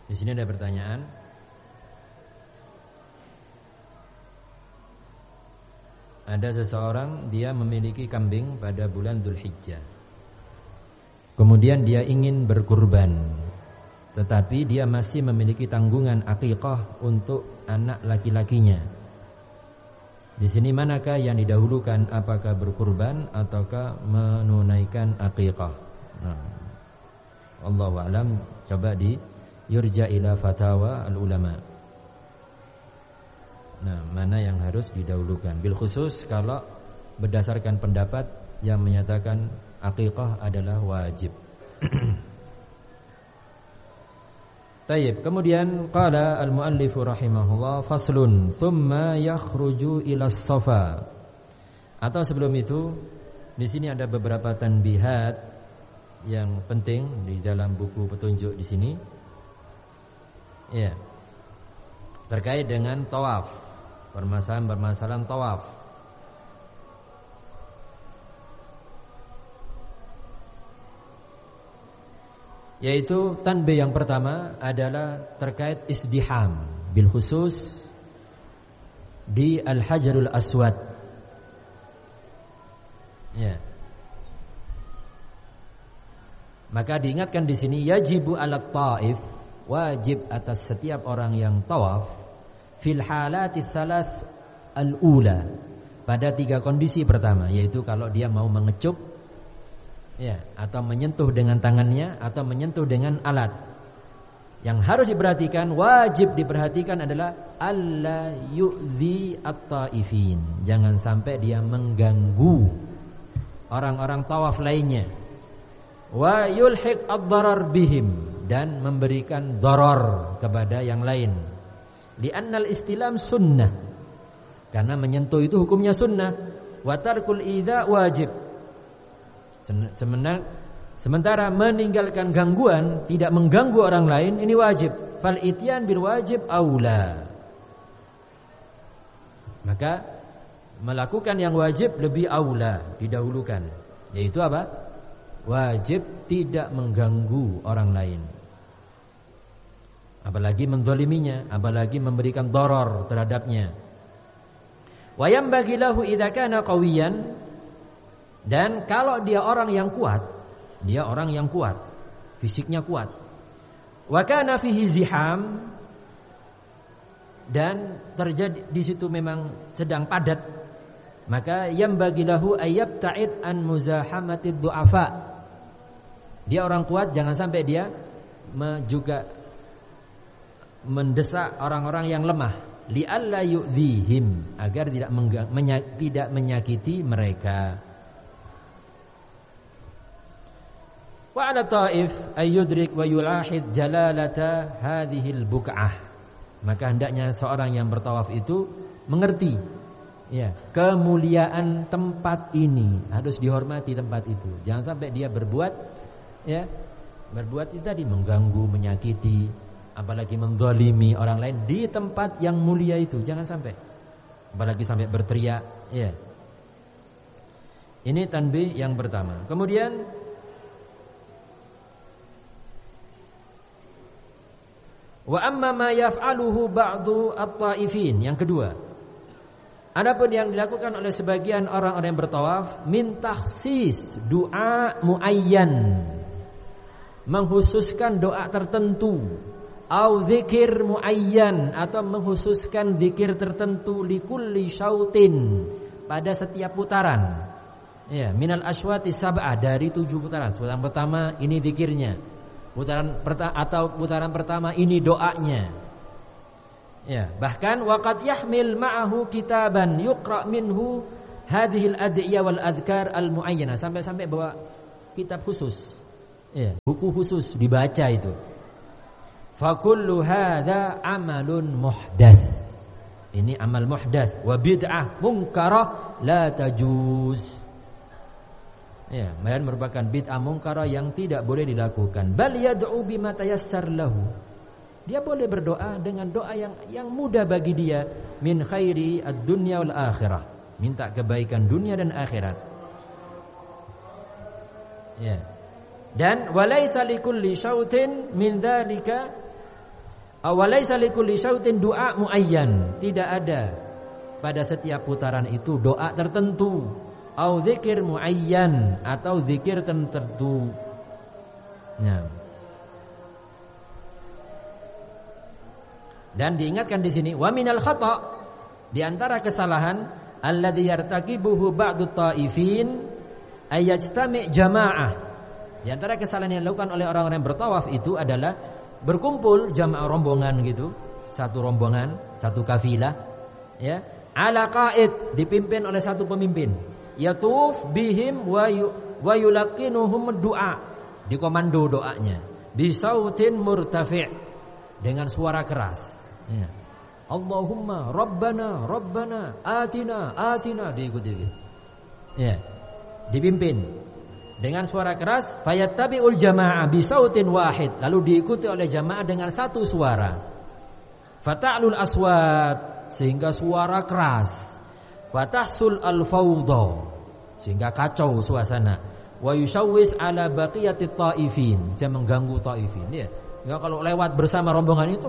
Di sini ada pertanyaan. Ada seseorang dia memiliki kambing pada bulan Dzulhijjah. Kemudian dia ingin berkurban, tetapi dia masih memiliki tanggungan akikah untuk anak laki-lakinya. Di sini manakah yang didahulukan, apakah berkurban ataukah menunaikan akikah? Allahu a'lam. Coba di yurja ila fatawa al-ulama. Nah, mana yang harus didahulukan? Bil khusus kalau berdasarkan pendapat yang menyatakan akikah adalah wajib. Tayyib. Kemudian qala al-muallif rahimahullah faslun thumma yakhruju ila as-safa. Atau sebelum itu di sini ada beberapa tanbihat yang penting di dalam buku petunjuk di sini. Ya. Terkait dengan tawaf. Permasalahan tawaf. Yaitu tanbih yang pertama adalah terkait isdiham, bil khusus di Al-Hajarul Aswad. Ya. Maka diingatkan di sini yajibu 'ala taif, wajib atas setiap orang yang tawaf fil halati tsalath al-ula, pada 3 kondisi pertama, yaitu kalau dia mau mengecup ya, atau menyentuh dengan tangannya atau menyentuh dengan alat. Yang harus diperhatikan, wajib diperhatikan adalah alla yu'zi at-taifin. Jangan sampai dia mengganggu orang-orang tawaf lainnya. Wa yulhiq ad-darar bihim, dan memberikan darar kepada yang lain. Li'annal istilam sunnah, karena menyentuh itu hukumnya sunnah. Wa tarkul idza wajib. Sementara meninggalkan gangguan, tidak mengganggu orang lain, ini wajib. Fal ityan bil wajib aula. Maka melakukan yang wajib lebih aula, didahulukan. Yaitu apa? Wajib tidak mengganggu orang lain, apalagi menzaliminya, apalagi memberikan darar terhadapnya. Wa yanbaghi lahu idza kana qawiyan, dan kalau dia orang yang kuat, fisiknya kuat. Wa kana fihi ziham, dan terjadi di situ memang sedang padat, maka yanbaghi lahu ayyabta'id an muzahamatid du'afa. Dia orang kuat, jangan sampai dia juga mendesak orang-orang yang lemah, li'alla yu'dhihim, agar tidak menyakiti mereka. Wa 'ala ta'if ay yudrik wa yulahid jalalata hadhil buq'ah. Maka hendaknya seorang yang bertawaf itu mengerti ya, kemuliaan tempat ini, harus dihormati tempat itu. Jangan sampai dia berbuat itu tadi, mengganggu, menyakiti, apalagi menzalimi orang lain di tempat yang mulia itu. Jangan sampai, apalagi sampai berteriak ya. Ini tanbih yang pertama. Kemudian wa amma ma yaf'aluhu ba'du at-taifin, yang kedua, adapun yang dilakukan oleh sebagian orang-orang yang bertawaf, min takhsis doa muayyan, menghususkan doa tertentu, au dzikir muayyan, atau menghususkan zikir tertentu, likulli syautin, pada setiap putaran. Ya, minal aswati sab'ah, dari 7 putaran. Putaran pertama ini zikirnya, putaran pertama ini doanya. Ya, bahkan waqad yahmil ma'ahu kitaban yuqra minhu hadhil ad'iyah wal adhkar al muayyana, sampai bawa kitab khusus. Ya, buku khusus dibaca itu. Fa kullu hadza amalun muhdats. Ini amal muhdats wa bid'ah munkarah la tajuz. Ya, merupakan bid'ah munkarah yang tidak boleh dilakukan. Bal yad'u bima tayassar lahu. Dia boleh berdoa dengan doa yang mudah bagi dia, min khairi ad-dunya wal akhirah. Minta kebaikan dunia dan akhirat. Ya. Dan walaisa likulli syautin min dzalika Awalaisa likulli syautin du'a muayyan, tidak ada pada setiap putaran itu doa tertentu, au dzikir muayyan atau zikir tertentu. Ya. Dan diingatkan di sini wa minal khata', di antara kesalahan alladzi yartakibuhu ba'du ta'ifin ayajtami' jama'ah. Di antara kesalahan yang dilakukan oleh orang-orang yang bertawaf itu adalah berkumpul jamaah rombongan gitu, satu rombongan, satu kafilah, ya, ala qaid, dipimpin oleh satu pemimpin. Yatuf bihim wa yulaqinuhum du'a, dikomando doanya bisautin murtafi', dengan suara keras, ya. Allahumma rabbana rabbana atina diikuti, ya, dipimpin dengan suara keras. Fayattabi'ul jamaah bisautin wahid, lalu diikuti oleh jamaah dengan satu suara. Fata'lul aswat, sehingga suara keras. Fatahsul al-fawdha, sehingga kacau suasana. Wa yushawwis ala baqiyatit ta'ifin, bisa mengganggu ta'ifin, ya. Ya, kalau lewat bersama rombongan itu